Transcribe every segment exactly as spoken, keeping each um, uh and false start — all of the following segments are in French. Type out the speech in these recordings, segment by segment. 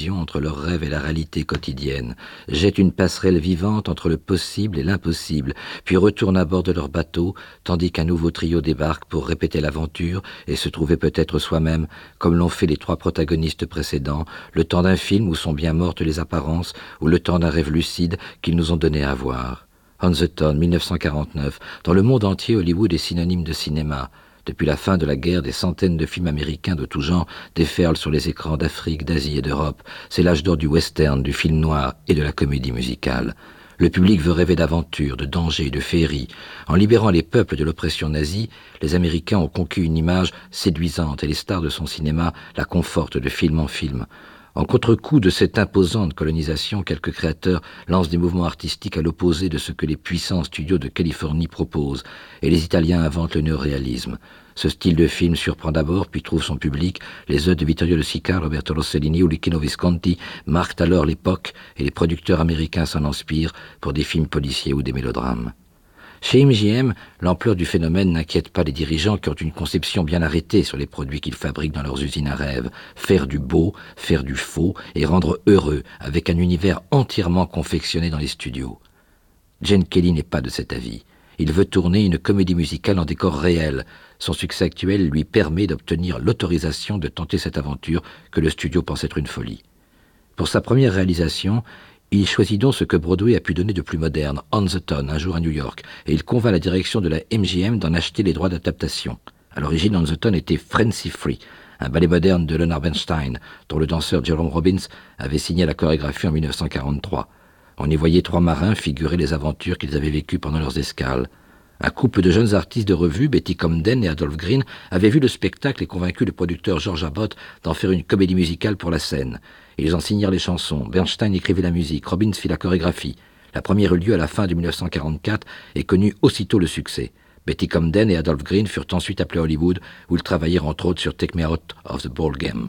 collision entre leurs rêves et la réalité quotidienne, jette une passerelle vivante entre le possible et l'impossible, puis retourne à bord de leur bateau, tandis qu'un nouveau trio débarque pour répéter l'aventure et se trouver peut-être soi-même, comme l'ont fait les trois protagonistes précédents, le temps d'un film où sont bien mortes les apparences, ou le temps d'un rêve lucide qu'ils nous ont donné à voir. On the Town, mille neuf cent quarante-neuf. Dans le monde entier, Hollywood est synonyme de cinéma. Depuis la fin de la guerre, des centaines de films américains de tout genre déferlent sur les écrans d'Afrique, d'Asie et d'Europe. C'est l'âge d'or du western, du film noir et de la comédie musicale. Le public veut rêver d'aventure, de danger, de féerie. En libérant les peuples de l'oppression nazie, les Américains ont conquis une image séduisante et les stars de son cinéma la confortent de film en film. En contre-coup de cette imposante colonisation, quelques créateurs lancent des mouvements artistiques à l'opposé de ce que les puissants studios de Californie proposent, et les Italiens inventent le néoréalisme. Ce style de film surprend d'abord, puis trouve son public. Les œuvres de Vittorio De Sica, Roberto Rossellini ou Luchino Visconti marquent alors l'époque, et les producteurs américains s'en inspirent pour des films policiers ou des mélodrames. Chez M G M, l'ampleur du phénomène n'inquiète pas les dirigeants qui ont une conception bien arrêtée sur les produits qu'ils fabriquent dans leurs usines à rêve. Faire du beau, faire du faux et rendre heureux avec un univers entièrement confectionné dans les studios. Gene Kelly n'est pas de cet avis. Il veut tourner une comédie musicale en décor réel. Son succès actuel lui permet d'obtenir l'autorisation de tenter cette aventure que le studio pense être une folie. Pour sa première réalisation, il choisit donc ce que Broadway a pu donner de plus moderne, On the Town, un jour à New York, et il convainc la direction de la M G M d'en acheter les droits d'adaptation. À l'origine, On the Town était Frenzy Free, un ballet moderne de Leonard Bernstein, dont le danseur Jerome Robbins avait signé la chorégraphie en mille neuf cent quarante-trois. On y voyait trois marins figurer les aventures qu'ils avaient vécues pendant leurs escales. Un couple de jeunes artistes de revue, Betty Comden et Adolph Green, avaient vu le spectacle et convaincu le producteur George Abbott d'en faire une comédie musicale pour la scène. Ils en signèrent les chansons, Bernstein écrivait la musique, Robbins fit la chorégraphie. La première eut lieu à la fin de mille neuf cent quarante-quatre et connut aussitôt le succès. Betty Comden et Adolph Green furent ensuite appelés à Hollywood, où ils travaillèrent entre autres sur Take Me Out of the Ball Game.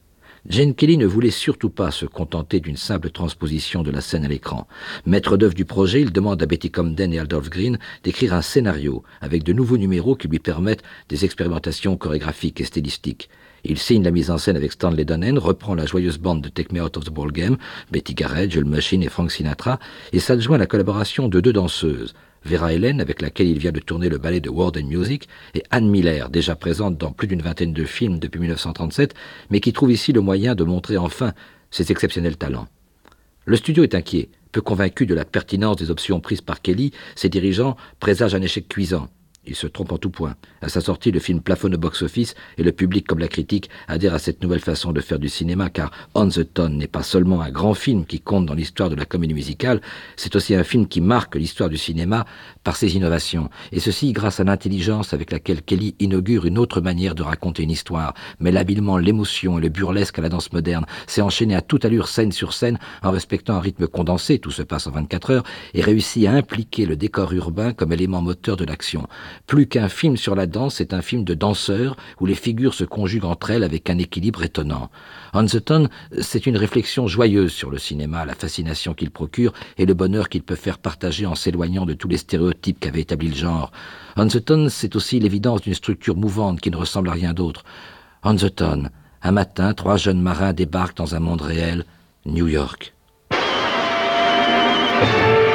Gene Kelly ne voulait surtout pas se contenter d'une simple transposition de la scène à l'écran. Maître d'œuvre du projet, il demande à Betty Comden et Adolph Green d'écrire un scénario avec de nouveaux numéros qui lui permettent des expérimentations chorégraphiques et stylistiques. Il signe la mise en scène avec Stanley Donen, reprend la joyeuse bande de Take Me Out of the Ball Game, Betty Garrett, Joel Machine et Frank Sinatra, et s'adjoint la collaboration de deux danseuses, Vera Ellen, avec laquelle il vient de tourner le ballet de Word and Music, et Anne Miller, déjà présente dans plus d'une vingtaine de films depuis mille neuf cent trente-sept, mais qui trouve ici le moyen de montrer enfin ses exceptionnels talents. Le studio est inquiet, peu convaincu de la pertinence des options prises par Kelly, ses dirigeants présagent un échec cuisant. Il se trompe en tout point. À sa sortie, le film plafonne au box-office et le public comme la critique adhère à cette nouvelle façon de faire du cinéma, car On the Town n'est pas seulement un grand film qui compte dans l'histoire de la comédie musicale, c'est aussi un film qui marque l'histoire du cinéma par ses innovations, et ceci grâce à l'intelligence avec laquelle Kelly inaugure une autre manière de raconter une histoire, mêle habilement l'émotion et le burlesque à la danse moderne, s'est enchaîné à toute allure scène sur scène en respectant un rythme condensé, tout se passe en vingt-quatre heures, et réussit à impliquer le décor urbain comme élément moteur de l'action. Plus qu'un film sur la danse, c'est un film de danseurs où les figures se conjuguent entre elles avec un équilibre étonnant. On the Town, c'est une réflexion joyeuse sur le cinéma, la fascination qu'il procure et le bonheur qu'il peut faire partager en s'éloignant de tous les stéréotypes qu'avait établi le genre. On the Town, c'est aussi l'évidence d'une structure mouvante qui ne ressemble à rien d'autre. On the Town, un matin, trois jeunes marins débarquent dans un monde réel, New York.